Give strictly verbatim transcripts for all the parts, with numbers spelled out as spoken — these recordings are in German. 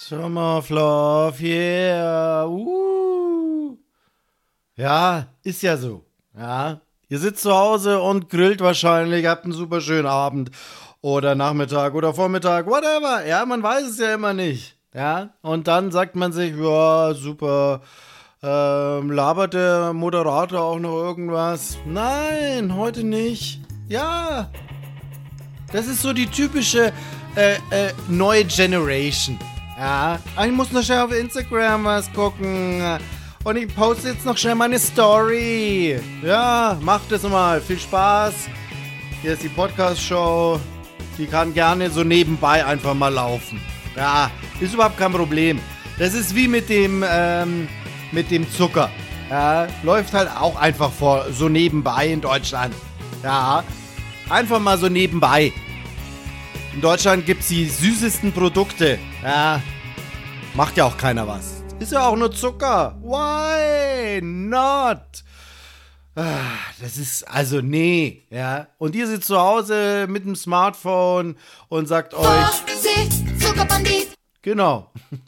Sommerfluff, yeah. Uh. Ja, ist ja so. Ja. Ihr sitzt zu Hause und grillt wahrscheinlich, habt einen super schönen Abend oder Nachmittag oder Vormittag, whatever. Ja, man weiß es ja immer nicht. Ja, und dann sagt man sich, ja, super. Ähm, labert der Moderator auch noch irgendwas? Nein, heute nicht. Ja, das ist so die typische äh, äh, neue Generation. Ja, ich muss noch schnell auf Instagram was gucken. Und ich poste jetzt noch schnell meine Story. Ja, macht es mal. Viel Spaß. Hier ist die Podcast-Show. Die kann gerne so nebenbei einfach mal laufen. Ja, ist überhaupt kein Problem. Das ist wie mit dem, ähm, mit dem Zucker. Ja, läuft halt auch einfach vor, so nebenbei in Deutschland. Ja, einfach mal so nebenbei. In Deutschland gibt's die süßesten Produkte. Ja, macht ja auch keiner was. Ist ja auch nur Zucker. Why not? Das ist, also nee, ja. Und ihr sitzt zu Hause mit dem Smartphone und sagt euch... Vorsicht, Zuckerbandit! Genau.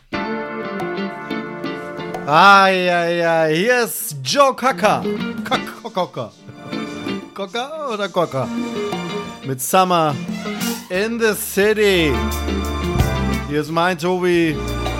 Ah, ja, ja, hier ist Joe Cocker. Cocker. Cocker oder Cocker? Mit Summer in the City. Hier ist mein Tobi.